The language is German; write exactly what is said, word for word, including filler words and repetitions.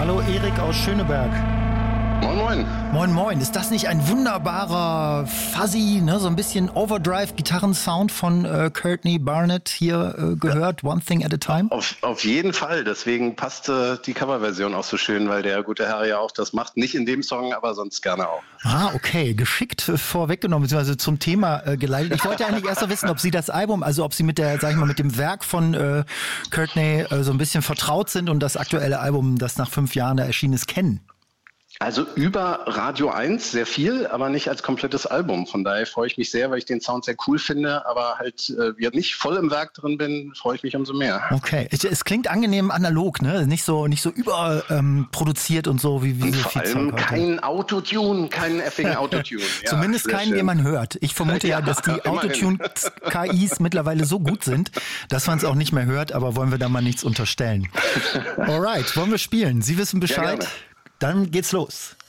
Hallo Erik aus Schöneberg. Moin, moin. Moin, moin. Ist das nicht ein wunderbarer, fuzzy, ne, so ein bisschen Overdrive-Gitarrensound von äh, Courtney Barnett hier äh, gehört? Ja. One Thing at a Time? Auf, auf jeden Fall. Deswegen passte die Coverversion auch so schön, weil der gute Herr ja auch das macht. Nicht in dem Song, aber sonst gerne auch. Ah, okay. Geschickt vorweggenommen, beziehungsweise zum Thema äh, geleitet. Ich wollte eigentlich erst noch wissen, ob Sie das Album, also ob Sie mit der, sag ich mal, mit dem Werk von äh, Courtney äh, so ein bisschen vertraut sind und das aktuelle Album, das nach fünf Jahren da erschienen ist, kennen. Also über Radio eins sehr viel, aber nicht als komplettes Album. Von daher freue ich mich sehr, weil ich den Sound sehr cool finde, aber halt äh, ja, nicht voll im Werk drin bin, freue ich mich umso mehr. Okay, es, es klingt angenehm analog, ne? Nicht so nicht so überproduziert ähm, und so wie wie und so vor viel allem Zeug kein Autotune, kein effing Autotune. Ja, zumindest keinen, schön. den man hört. Ich vermute ja, Ja, dass die immerhin. Autotune-K Is mittlerweile so gut sind, dass man es auch nicht mehr hört, aber wollen wir da mal nichts unterstellen. Alright, wollen wir spielen? Sie wissen Bescheid? Ja, dann geht's los.